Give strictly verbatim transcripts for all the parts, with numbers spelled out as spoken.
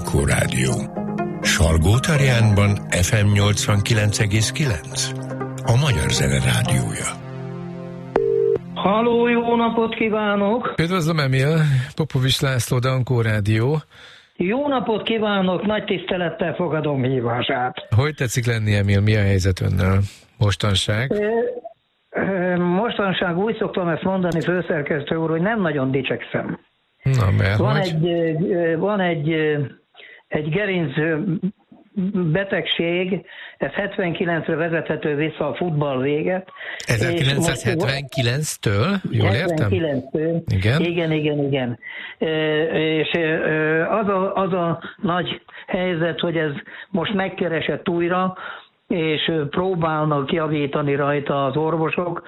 Ankó Rádió. Salgótarjánban ef em nyolcvankilenc egész kilenc. A Magyar Zene Rádiója. Halló, jó napot kívánok! Üdvözlöm, Emil, Popovics László, de Ankó Rádió. Jó napot kívánok, nagy tisztelettel fogadom hívását. Hogy tetszik lenni, Emil, mi a helyzet önnel mostanság? Mostanság úgy szoktam ezt mondani, főszerkesztő úr, hogy nem nagyon dicsekszem. Na, mert van hogy? egy, van egy, egy gerinc betegség, ez hetvenkilencre vezethető vissza a futball véget. ezerkilencszázhetvenkilenctől, jól értem? hetvenkilenctől. Igen? Igen, igen, igen. És az a, az a nagy helyzet, hogy ez most megkeresett újra, és próbálnak javítani rajta az orvosok.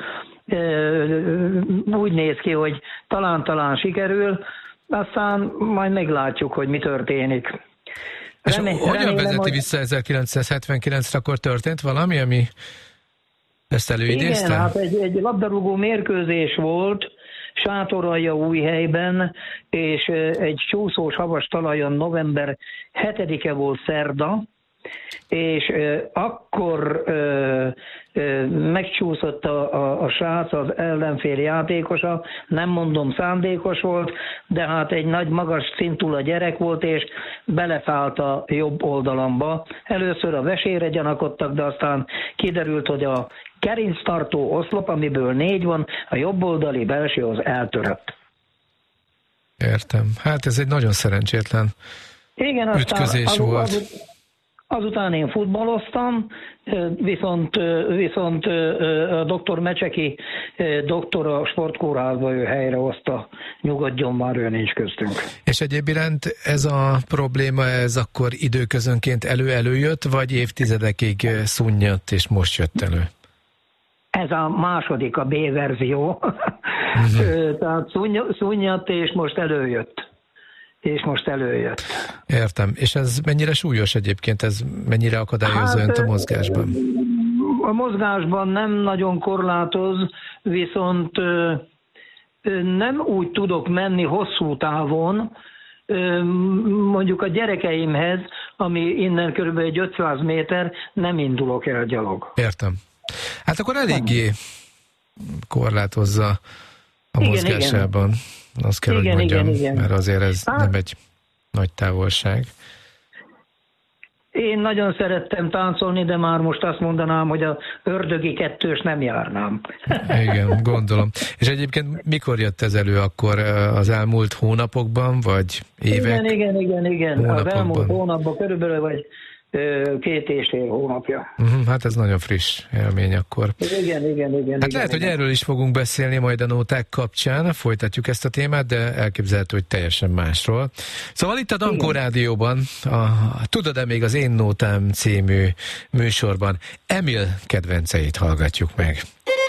Úgy néz ki, hogy talán-talán sikerül, aztán majd meglátjuk, hogy mi történik. És Remé- hogyan remélem, vezeti hogy... vissza ezerkilencszázhetvenkilencre, akkor történt valami, ami ezt előidézte? Igen, hát egy, egy labdarúgó mérkőzés volt, Sátoraljaújhelyben, és egy csúszós havas talajon november hetedike volt szerda, és akkor ö, ö, megcsúszott a, a, a srác, az ellenfél játékosa, nem mondom szándékos volt, de hát egy nagy magas szintúla gyerek volt, és beleszállt a jobb oldalamba. Először a vesére gyanakodtak, de aztán kiderült, hogy a gerinctartó oszlop, amiből négy van, a jobb oldali belső az eltörött. Értem. Hát ez egy nagyon szerencsétlen Igen, aztán ütközés az, volt. Az, Azután én futballoztam, viszont, viszont a doktor Mecseki doktor a sportkórházba ő helyrehozta, nyugodjon már, ő nincs köztünk. És egyéb iránt ez a probléma, ez akkor időközönként elő-előjött, vagy évtizedekig szunnyadt, és most jött elő? Ez a második, a B-verzió. Uh-huh. Tehát szunnyadt, és most előjött. És most előjött. Értem. És ez mennyire súlyos egyébként? Ez mennyire akadályozza hát, önt a mozgásban? A mozgásban nem nagyon korlátoz, viszont nem úgy tudok menni hosszú távon, mondjuk a gyerekeimhez, ami innen körülbelül egy ötszáz méter, nem indulok el gyalog. Értem. Hát akkor eléggé korlátozza a igen, mozgásában. Igen. Azt kell, igen, hogy mondjam, igen, igen. mert azért ez hát, nem egy nagy távolság. Én nagyon szerettem táncolni, de már most azt mondanám, hogy a ördögi kettős nem járnám. Igen, gondolom. És egyébként mikor jött ez elő? Akkor az elmúlt hónapokban, vagy évek? Igen, igen, igen, igen. Hónapokban. Az elmúlt hónapban körülbelül vagy két és fél hónapja. Uh-huh, hát ez nagyon friss élmény akkor. Igen, igen, igen. Hát igen, lehet, igen. hogy erről is fogunk beszélni majd a nóták kapcsán, folytatjuk ezt a témát, de elképzelhető, hogy teljesen másról. Szóval itt a Ankó Rádióban, a Tudod-e még az Én Nótám című műsorban Emil kedvenceit hallgatjuk meg.